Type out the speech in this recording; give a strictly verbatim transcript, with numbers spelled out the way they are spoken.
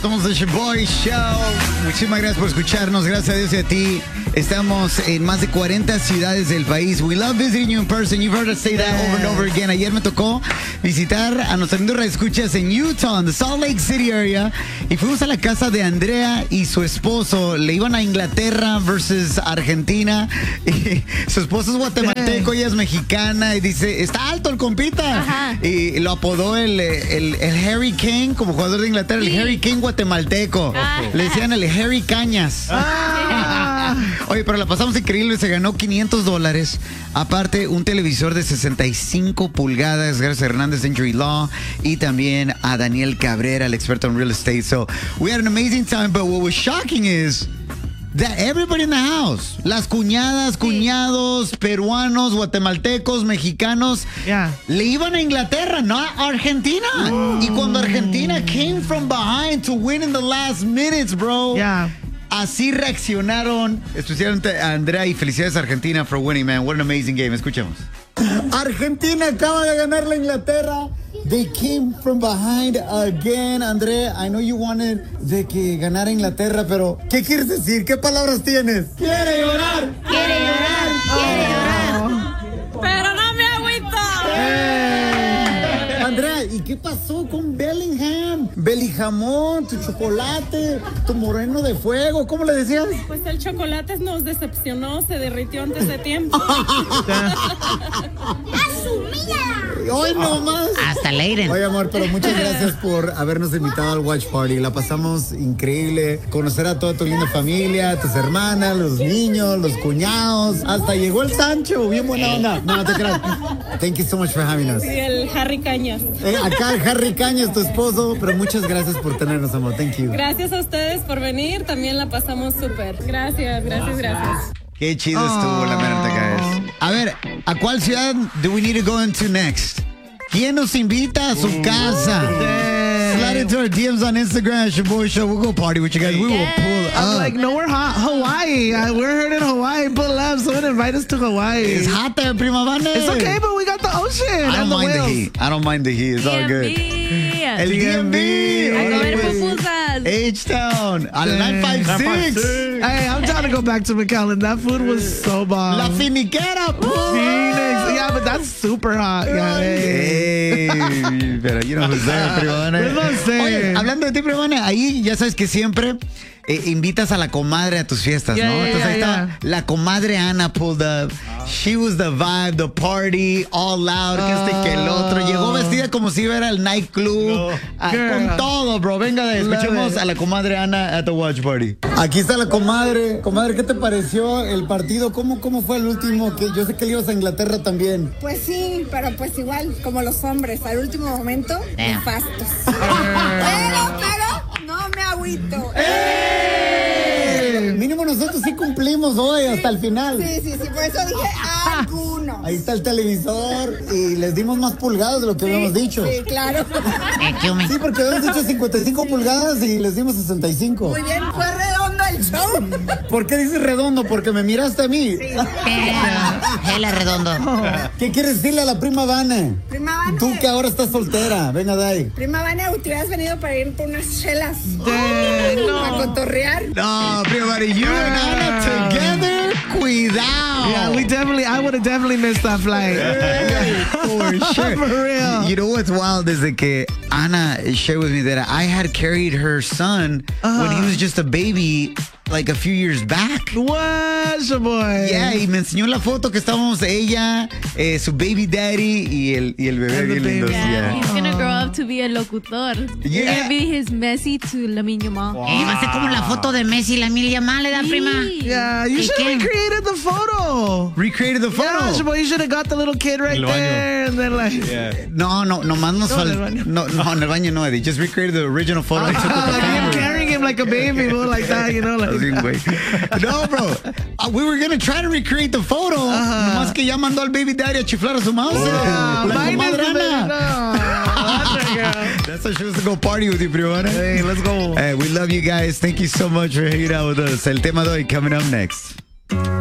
Somos The Shaboy Show. Muchísimas gracias por escucharnos. Gracias a Dios y a ti. Estamos en más de cuarenta ciudades del país. We love visiting you in person. You've heard us say that over and over again. Ayer me tocó visitar a nuestros amigos escuchas en Utah, en the Salt Lake City area. Y fuimos a la casa de Andrea y su esposo. Le iban a Inglaterra versus Argentina. Y su esposo es guatemalteco, ella es mexicana. Y dice, está alto el compita. Ajá. Y lo apodó el, el, el Harry Kane como jugador de Inglaterra. El Sí. Harry Kane guatemalteco. Ah. Le decían el Harry Cañas. Ah. Oye, pero la pasamos increíble. Se ganó quinientos dólares. Aparte, un televisor de sesenta y cinco pulgadas. Gracias a Hernández Injury Law. Y también a Daniel Cabrera, el experto en real estate. So, we had an amazing time. But what was shocking is that everybody in the house, las cuñadas, cuñados, peruanos, guatemaltecos, mexicanos, Yeah. le iban a Inglaterra, no a Argentina. Y cuando Argentina came from behind to win in the last minutes, bro. Yeah. Así reaccionaron, especialmente a Andrea, y felicidades a Argentina for winning, man. What an amazing game. Escuchemos. Argentina acaba de ganar la Inglaterra. They came from behind again. Andrea, I know you wanted de que ganara Inglaterra, pero ¿qué quieres decir? ¿Qué palabras tienes? ¡Quiere llorar! Quiere llorar, quiere llorar. Pero no me agüito. Andrea, ¿y qué pasó con Bellingham? Bellijamón, tu chocolate, tu moreno de fuego, ¿cómo le decías? Pues el chocolate nos decepcionó, se derritió antes de tiempo. Hoy nomás. Hasta Leiden. Oye, amor, pero muchas gracias por habernos invitado al Watch Party. La pasamos increíble. Conocer a toda tu linda familia, tus hermanas, los niños, los cuñados. Hasta llegó el Sancho. Bien buena onda. No, no te creas. Thank you so much for having us. Y el Harry Cañas. Eh, acá el Harry Cañas, tu esposo. Pero muchas gracias por tenernos, amor. Thank you. Gracias a ustedes por venir, también la pasamos súper. Gracias, gracias, gracias. Qué chido estuvo la merta, guys. A ver, ¿a cuál ciudad do we need to go into next? ¿Quién nos invita a su casa? Slide into our D Ms on Instagram, Shaboy Show. We'll go party with you guys. We will pull I'm up. like, nowhere hot. Hawaii. Uh, we're heard in Hawaii. Pull up. Someone invite us to Hawaii. It's hot there, prima Vane. It's okay, but we got the ocean. I don't and the mind the whales. heat. I don't mind the heat. It's all good. El D M V. A comer Pues, pupusas. H-Town. A la nine five six. Hey, I'm trying to go back to McAllen. That food was so bomb. La Finiquera. Phoenix. Yeah, but that's super hot. Yeah, hey. Hey, pero you know who's there, prima Vane. Pues no sé. Oye, hablando de ti, prima Vane, ahí ya sabes que siempre eh, invitas a la comadre a tus fiestas, Yeah, ¿no? yeah, Entonces ahí yeah, estaba la comadre Ana pulled up. She was the vibe, the party, all loud, que este que el otro. Llegó vestida como si iba al nightclub. Ah, Girl. con todo, bro. Venga, de- Love escuchemos it. a la comadre Ana at the watch party. Aquí está la comadre. Comadre, ¿qué te pareció el partido? ¿Cómo, cómo fue el último? Que yo sé que le ibas a Inglaterra también. Pues sí, pero pues igual, como los hombres, al último momento, Damn. nefastos. pero, pero, no me agüito. Mínimo nosotros sí cumplimos hoy hasta el final. Sí, sí, sí, por eso dije algunos. Ahí está el televisor y les dimos más pulgadas de lo que habíamos dicho. Sí, claro. Eh, ¿qué hume? Sí, porque habíamos dicho cincuenta y cinco pulgadas y les dimos sesenta y cinco. Muy bien, fue redondo el show. ¿Por qué dices redondo? Porque me miraste a mí. Gela redondo. ¿Qué quieres decirle a la prima Vane? Prima Vane. Tú que ahora estás soltera. Venga, Dai. Prima Vane, te hubieras venido para ir por unas chelas. Dang, no. Para cotorrear. No, prima Vane, you and Ana together. Cuidado. Yeah, we definitely, I would have definitely missed that flight. For sure. For real. You know what's wild is that que Ana shared with me that I had carried her son when he was just a baby like a few years back. What, boy? Yeah, y me enseñó la foto que estábamos ella, eh, su baby daddy y el, y el bebé And the bien lindo. baby. Yeah. He's gonna grow up to be a locutor. You're Yeah. gonna be his Messi to Lamine Yamal. Eh, va a ser como la foto de Messi y la Emilia Mal, ¿da, prima? Yeah, you ¿Y should qué? have recreated the photo. Recreated the Yeah, photo. boy, you should have got the little kid right El baño. there. And then like, No, no, nomás nos No, en el faltó. baño. No, no, en el baño no, Eddie. Just recreated the original photo I took with the like him family. carrying him like a baby, bro, like that, you know, like. Así, güey. No, bro. Uh, we were gonna try to recreate the photo. Nomás que ya mandó al baby daddy a chiflar a su mouse. Yeah, La mine is comadre the baby. Ana. No, that's right, girl. That's why she was to go party with you, prima. Hey, let's go. Hey, we love you guys. Thank you so much for hanging out with us. El tema de hoy coming up next.